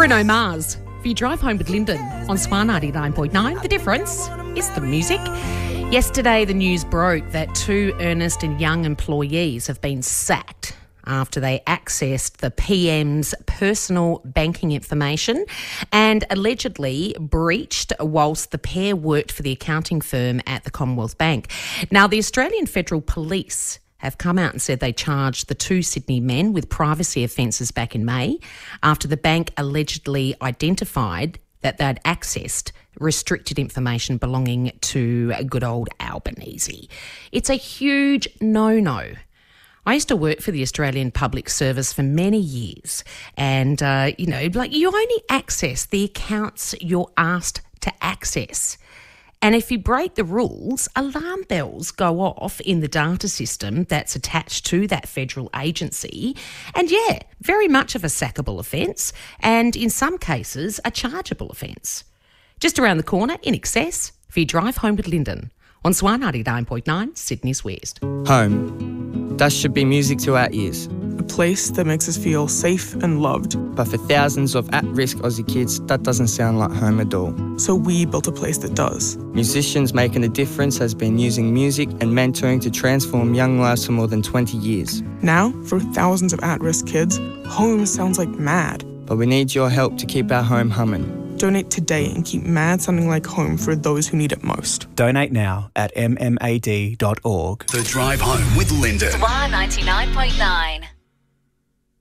Bruno Mars, for your drive home with Lyndon on Swan 99.9. The difference is the music. Yesterday, the news broke that 2 Ernst & Young employees have been sacked after they accessed the PM's personal banking information and allegedly breached whilst the pair worked for the accounting firm at the Commonwealth Bank. Now, the Australian Federal Police have come out and said they charged the 2 Sydney men with privacy offences back in May after the bank allegedly identified that they'd accessed restricted information belonging to good old Albanese. It's a huge no-no. I used to work for the Australian Public Service for many years and, you only access the accounts you're asked to access. And if you break the rules, alarm bells go off in the data system that's attached to that federal agency. And yeah, very much of a sackable offence and in some cases a chargeable offence. Just around the corner in Excess for your drive home with Lyndon on Swan 99.9 Sydney's West. Home. That should be music to our ears. A place that makes us feel safe and loved. But for thousands of at-risk Aussie kids, that doesn't sound like home at all. So we built a place that does. Musicians Making a Difference has been using music and mentoring to transform young lives for more than 20 years. Now, for thousands of at-risk kids, home sounds like mad. But we need your help to keep our home humming. Donate today and keep mad sounding like home for those who need it most. Donate now at mmad.org. The Drive Home with Lyndon. Swan 99.9.